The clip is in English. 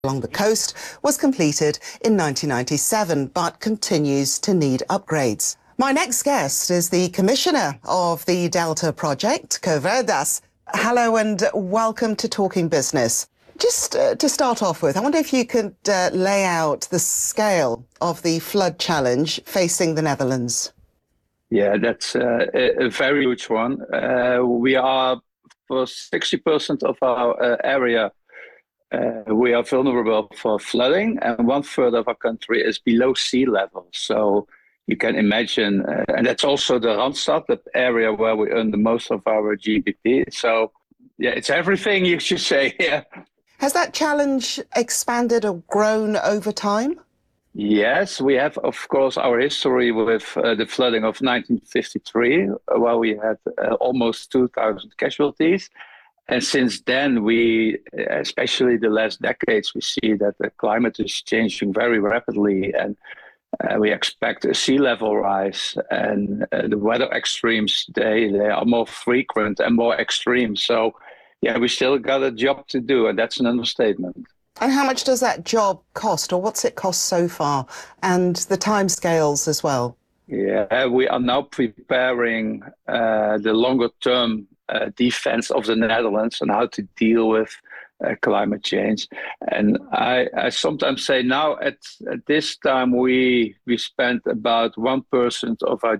along the coast was completed in 1997 but continues to need upgrades. My next guest is the commissioner of the Delta project, Kover Das. Hello and welcome to Talking Business. Just to start off with, I wonder if you could lay out the scale of the flood challenge facing the Netherlands. Yeah, that's a very huge one. We are, for 60% of our area, we are vulnerable for flooding, and 1/3 of our country is below sea level. So you can imagine, and that's also the Randstad, that area where we earn the most of our GDP. So yeah, it's everything you should say. Yeah. Has that challenge expanded or grown over time? Yes, we have, of course, our history with the flooding of 1953, where we had almost 2,000 casualties. And since then, we, especially the last decades, we see that the climate is changing very rapidly, and we expect a sea level rise, and the weather extremes, they are more frequent and more extreme. So, yeah, we still got a job to do, and that's an understatement. And how much does that job cost, or what's it cost so far, and the timescales as well? Yeah, we are now preparing the longer term defense of the Netherlands and how to deal with climate change. And I sometimes say now at this time we spend about 1% of our